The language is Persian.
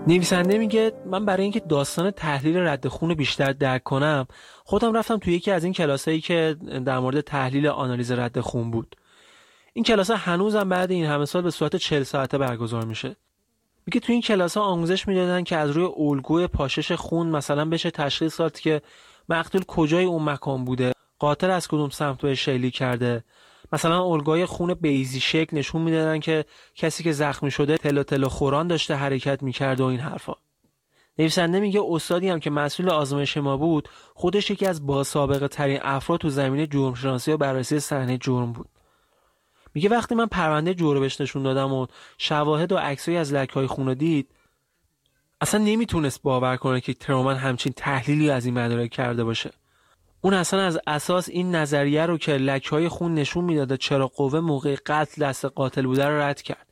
نویسنده میگه من برای اینکه داستان تحلیل رد خون بیشتر درک کنم خودم رفتم توی یکی از این کلاسایی که در مورد تحلیل آنالیز رد خون بود. این کلاسا هنوزم بعد این همه سال به صورت 40 ساعته برگزار میشه. میگه توی این کلاسا آموزش میدادن که از روی الگوی پاشش خون مثلا بشه تشخیص داد که مقتول کجای اون مکان بوده، قاتل از کدوم سمت بهش شلیک کرده. مثلا الگوی خون بیضی شکل نشون میدادن که کسی که زخمی شده تلو تلو خوران داشته حرکت میکرد و این حرفا. نویسنده میگه استادی هم که مسئول آزمایش ما بود خودش یکی از باسابقه ترین افراد تو زمینه جرم شناسی و بررسی صحنه جرم بود. میگه وقتی من پرونده جرم بهش نشون دادم و شواهد و عکسایی از لکه‌های خون رو دید، اصلا نمیتونست باور کنه که ترومن همچین تحلیلی از این مدارک کرده باشه. اون اصلا از اساس این نظریه رو که لکه‌های خون نشون میداده چرا قوه موقع قتل دست قاتل بوده رو رد کرد.